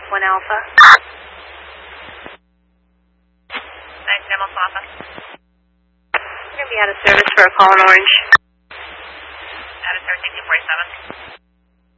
1 Alpha. 9 Demo Alpha. We're going to be out of service for a call in Orange. Out of service, 1847.